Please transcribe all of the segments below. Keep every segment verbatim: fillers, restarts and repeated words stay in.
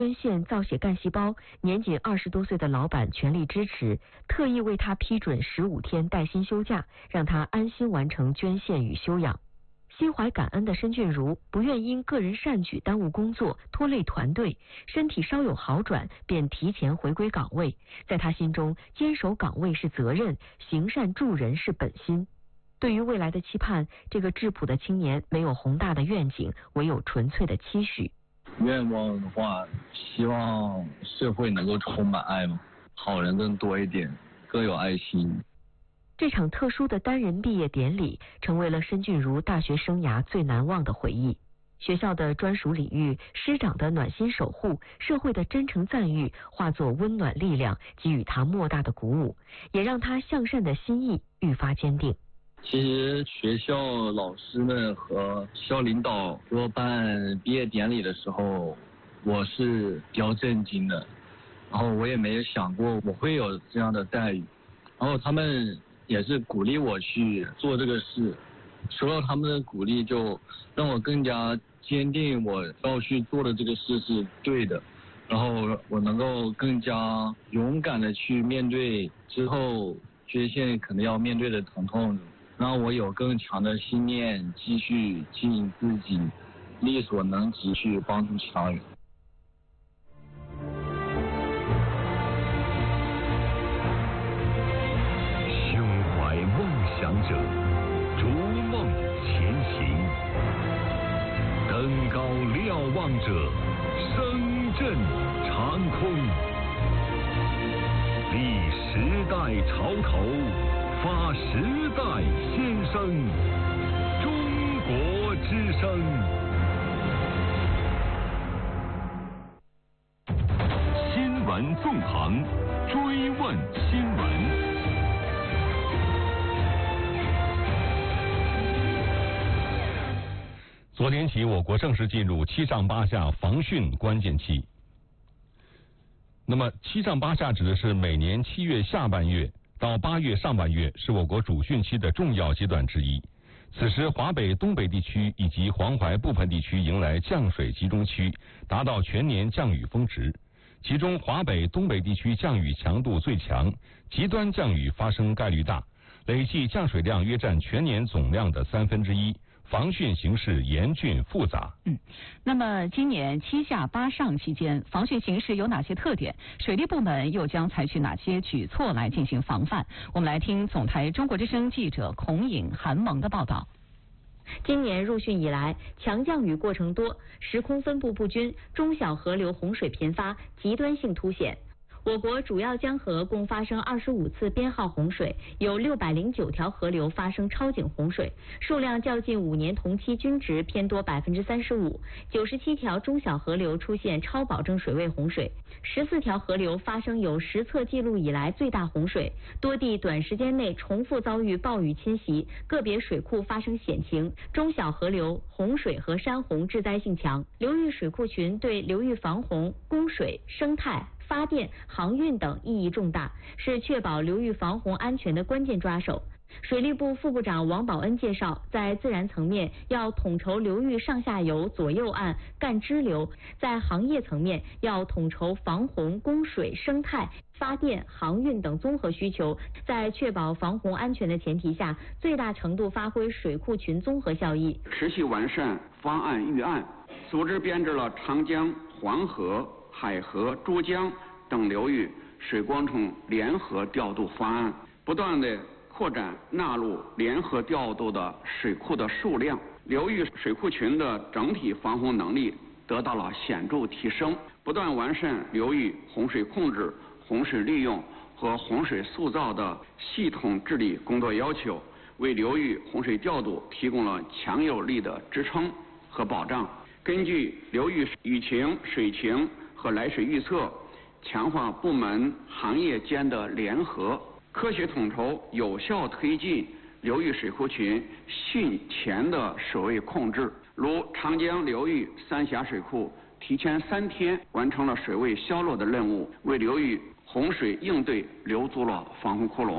捐献造血干细胞，年仅二十多岁的老板全力支持，特意为他批准十五天带薪休假，让他安心完成捐献与休养。心怀感恩的申俊如不愿因个人善举耽误工作，拖累团队，身体稍有好转便提前回归岗位。在他心中，坚守岗位是责任，行善助人是本心。对于未来的期盼，这个质朴的青年没有宏大的愿景，唯有纯粹的期许。 愿望的话，希望社会能够充满爱嘛，好人更多一点，更有爱心。 这场特殊的单人毕业典礼，成为了申俊如大学生涯最难忘的回忆。学校的专属礼遇，师长的暖心守护，社会的真诚赞誉，化作温暖力量，给予他莫大的鼓舞，也让他向善的心意愈发坚定。 其实学校老师们和校领导说办毕业典礼的时候，我是比较震惊的，然后我也没有想过我会有这样的待遇，然后他们也是鼓励我去做这个事，受到他们的鼓励，就让我更加坚定我要去做的这个事是对的，然后我能够更加勇敢的去面对之后捐献可能要面对的疼痛，让我有更强的信念，继续经营自己，力所能及去帮助其他人。 胸怀梦想者，逐梦前行；登高瞭望者，声震长空。立时代潮头，发时代先声，中国之声。新闻纵横，追问新闻。昨天起，我国正式进入七上八下防汛关键期。那么，七上八下指的是每年七月下半月到八月上半月是我国主汛期的重要阶段之一。此时，华北、东北地区以及黄淮部分地区迎来降水集中期，达到全年降雨峰值。其中，华北、东北地区降雨强度最强，极端降雨发生概率大，累计降水量约占全年总量的三分之一。防汛形势严峻复杂。 嗯，那么今年七下八上期间，防汛形势有哪些特点？水利部门又将采取哪些举措来进行防范？我们来听总台中国之声记者孔颖、韩萌的报道。 今年入汛以来，强降雨过程多，时空分布不均，中小河流洪水频发，极端性凸显。我国主要江河共发生二十五次编号洪水，有六百零九条河流发生超警洪水，数量较近五年同期均值偏多百分之三十五。九十七条中小河流出现超保证水位洪水，十四条河流发生有实测记录以来最大洪水，多地短时间内重复遭遇暴雨侵袭，个别水库发生险情，中小河流洪水和山洪致灾性强。流域水库群对流域防洪、供水、生态、发电、航运等意义重大，是确保流域防洪安全的关键抓手。水利部副部长王宝恩介绍，在自然层面要统筹流域上下游、左右岸、干支流；在行业层面要统筹防洪、供水、生态、发电、航运等综合需求，在确保防洪安全的前提下，最大程度发挥水库群综合效益， 持续完善方案预案，组织编制了长江、黄河、海河、珠江等流域水工程联合调度方案，不断的扩展纳入联合调度的水库的数量，流域水库群的整体防洪能力得到了显著提升，不断完善流域洪水控制、洪水利用和洪水塑造的系统治理工作要求，为流域洪水调度提供了强有力的支撑和保障。根据流域雨情、水情和来水预测，强化部门行业间的联合，科学统筹，有效推进流域水库群汛前的水位控制。如长江流域三峡水库提前三天完成了水位消落的任务，为流域洪水应对留足了防洪窟窿。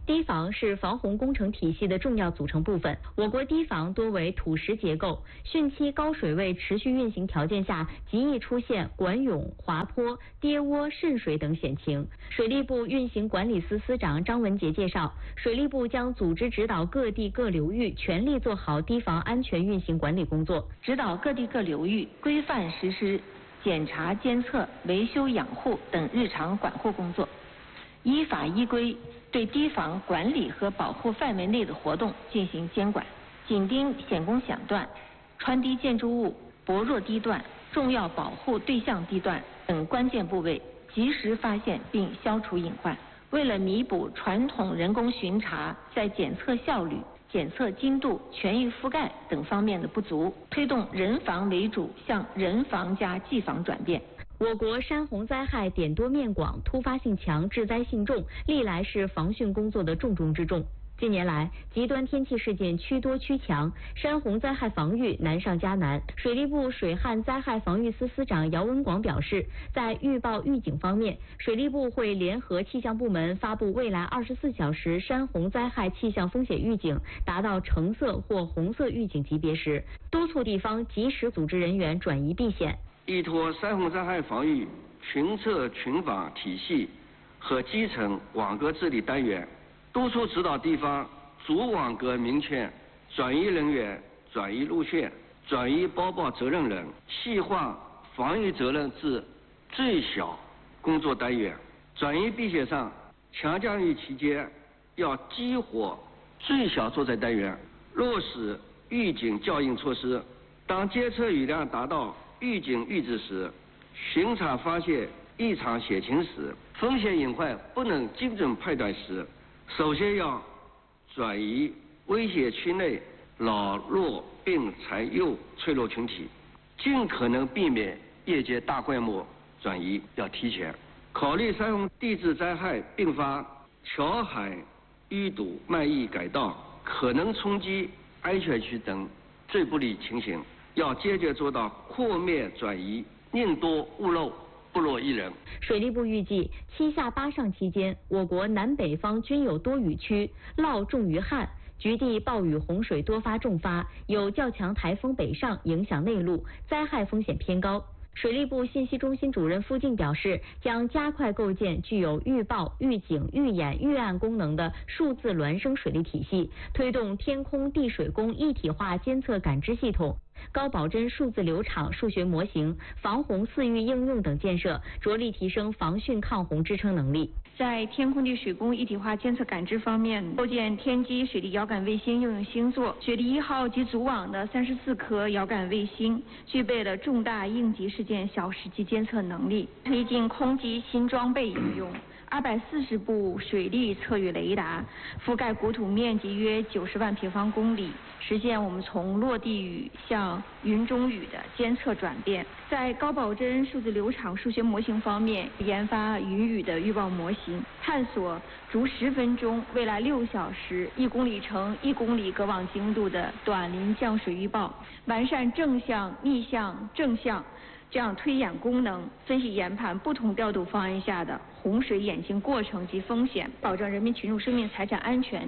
堤防是防洪工程体系的重要组成部分。我国堤防多为土石结构，汛期高水位持续运行条件下，极易出现管涌、滑坡、跌窝、渗水等险情。水利部运行管理司司长张文杰介绍，水利部将组织指导各地各流域全力做好堤防安全运行管理工作， 指导各地各流域规范实施检查、监测、维修、养护等日常管护工作，依法依规对堤防管理和保护范围内的活动进行监管，紧盯险工响段、穿堤建筑物、薄弱堤段、重要保护对象地段等关键部位，及时发现并消除隐患。为了弥补传统人工巡查在检测效率、检测精度、全域覆盖等方面的不足，推动人防为主向人防加技防转变。 我国山洪灾害点多面广，突发性强，致灾性重，历来是防汛工作的重中之重。近年来，极端天气事件趋多趋强，山洪灾害防御难上加难。水利部水旱灾害防御司司长姚文广表示，在预报预警方面，水利部会联合气象部门发布未来二十四小时山洪灾害气象风险预警达到橙色或红色预警级别时，督促地方及时组织人员转移避险。 依托山洪灾害防御群测群防体系和基层网格治理单元，督促指导地方主网格明确转移人员、转移路线、转移播报责任人，细化防御责任至最小工作单元。转移避险上，强降雨期间要激活最小作战单元，落实预警校应措施。当监测雨量达到预警阈值时，巡查发现异常险情时，风险隐患不能精准判断时，首先要转移危险区内老弱病残幼脆弱群体，尽可能避免夜间大规模转移，要提前考虑山洪地质灾害并发桥海淤堵、漫溢改道、可能冲击安全区等最不利情形，要坚决做到扩面转移，宁多勿漏，不落一人。 水利部预计，七下八上期间，我国南北方均有多雨区，涝重于旱，局地暴雨洪水多发重发，有较强台风北上影响内陆，灾害风险偏高。水利部信息中心主任付静表示，将加快构建具有预报、预警、预演、预案功能的数字孪生水利体系，推动天空地水工一体化监测感知系统、高保真数字流场数学模型、防洪四域应用等建设，着力提升防汛抗洪支撑能力。 在天空地水工一体化监测感知方面，构建天基水利遥感卫星应用星座、水利一号及组网的三十四颗遥感卫星，具备了重大应急事件小时级监测能力，推进空基新装备应用。二百四十部水利测雨雷达，覆盖国土面积约九十万平方公里，实现我们从落地雨向云中雨的监测转变。在高保真数字流场数学模型方面，研发云雨的预报模型，探索逐十分钟、未来六小时、一公里乘一公里隔网精度的短临降水预报，完善正向、逆向、正向这样推演功能，分析研判不同调度方案下的洪水演进过程及风险，保证人民群众生命财产安全。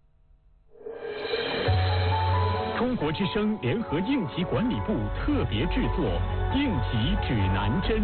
中国之声联合应急管理部特别制作《应急指南针》。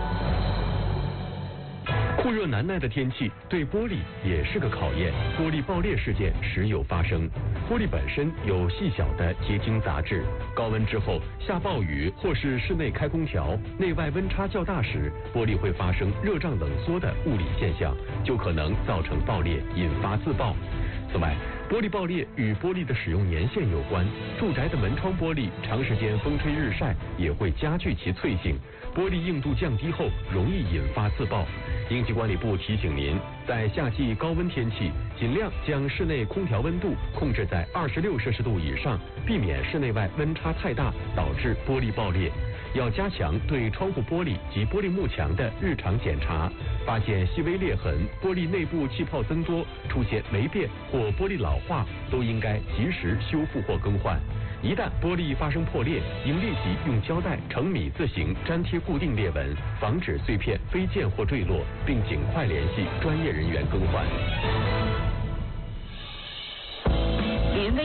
酷热难耐的天气对玻璃也是个考验，玻璃爆裂事件时有发生。玻璃本身有细小的结晶杂质，高温之后下暴雨或是室内开空调，内外温差较大时，玻璃会发生热胀冷缩的物理现象，就可能造成爆裂，引发自爆。此外，玻璃爆裂与玻璃的使用年限有关，住宅的门窗玻璃长时间风吹日晒也会加剧其脆性，玻璃硬度降低后容易引发自爆。应急管理部提醒您，在夏季高温天气，尽量将室内空调温度控制在二十六摄氏度以上，避免室内外温差太大导致玻璃爆裂。要加强对窗户玻璃及玻璃幕墙的日常检查，发现细微裂痕、玻璃内部气泡增多、出现霉变或玻璃老化，都应该及时修复或更换。一旦玻璃发生破裂，应立即用胶带呈米字形粘贴固定裂纹，防止碎片飞溅或坠落，并尽快联系专业人员更换。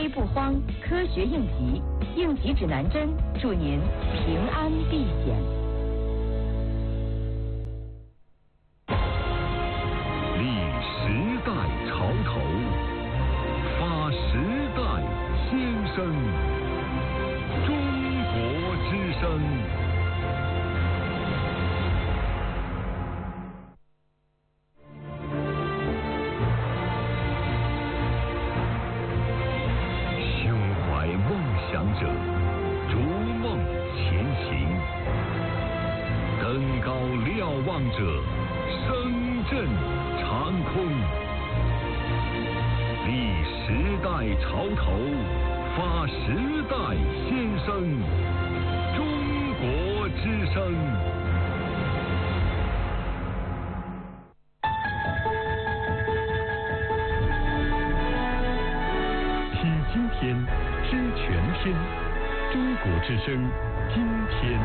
危不慌，科学应急，应急指南针，祝您平安避险。 立时代潮头，发时代先声，中国之声。想者逐梦前行，登高瞭望者声震长空。立时代潮头，发时代先声，中国之声。听今天，知全天，中国之声，今天。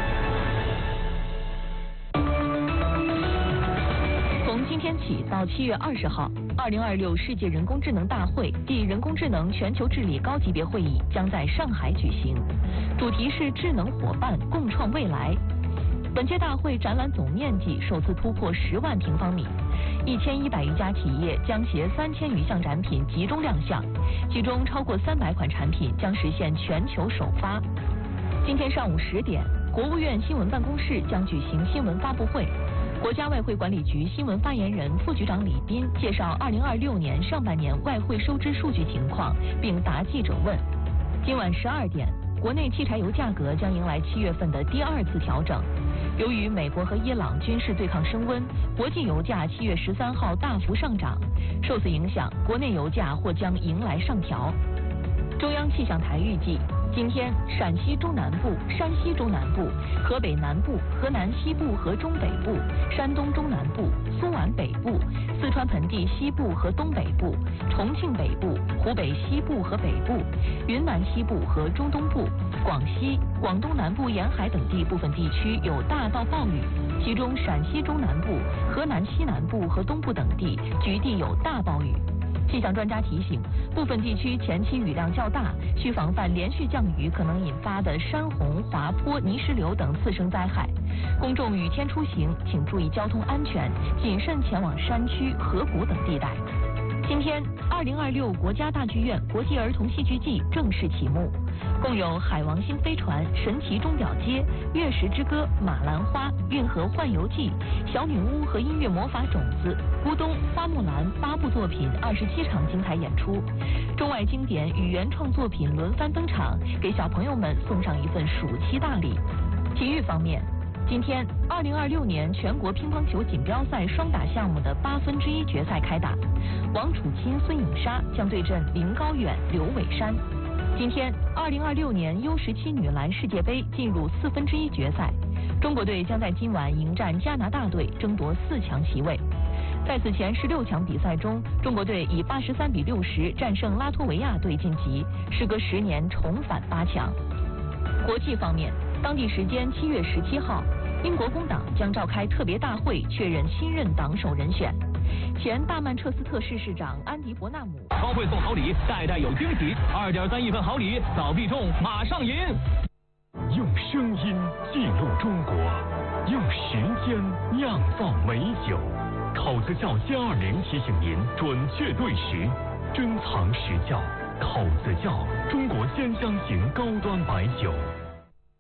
从今天起到七月二十号，二零二六世界人工智能大会暨人工智能全球治理高级别会议将在上海举行，主题是智能伙伴共创未来。本届大会展览总面积首次突破十万平方米，一千一百余家企业将携三千余项展品集中亮相，其中超过三百款产品将实现全球首发。今天上午十点，国务院新闻办公室将举行新闻发布会，国家外汇管理局新闻发言人、副局长李斌介绍二零二六年上半年外汇收支数据情况，并答记者问。今晚十二点，国内汽柴油价格将迎来七月份的第二次调整。由于美国和伊朗军事对抗升温，国际油价七月十三号大幅上涨，受此影响，国内油价或将迎来上调。中央气象台预计，今天陕西中南部、山西中南部、河北南部、河南西部和中北部、山东中南部、苏皖北部、四川盆地西部和东北部、重庆北部、湖北西部和北部、云南西部和中东部、广西、广东南部沿海等地部分地区有大到暴雨，其中陕西中南部、河南西南部和东部等地局地有大暴雨。气象专家提醒，部分地区前期雨量较大，需防范连续降雨可能引发的山洪、滑坡、泥石流等次生灾害。公众雨天出行，请注意交通安全，谨慎前往山区、河谷等地带。今天，二零二六国家大剧院国际儿童戏剧季正式启幕，共有《海王星飞船》《神奇钟表街》《月食之歌》《马兰花》《运河幻游记》《小女巫和音乐魔法种子》《咕咚》《花木兰》八部作品二十七场精彩演出，中外经典与原创作品轮番登场，给小朋友们送上一份暑期大礼。体育方面，今天，二零二六年全国乒乓球锦标赛双打项目的八分之一决赛开打，王楚钦、孙颖莎将对阵林高远、刘伟珊。今天，二零二六年 U 十七女篮世界杯进入四分之一决赛，中国队将在今晚迎战加拿大队，争夺四强席位。在此前十六强比赛中，中国队以八十三比六十战胜拉脱维亚队晋级，时隔十年重返八强。国际方面，当地时间七月十七号，英国工党将召开特别大会，确认新任党首人选。前大曼彻斯特市市长安迪·伯纳姆超会送好礼，代代有惊喜，二点三亿份好礼早必中，马上赢！ 用声音记录中国，用时间酿造美酒。考子窖歼二零提醒您准确对时，珍藏时窖。考子窖，中国鲜香型高端白酒。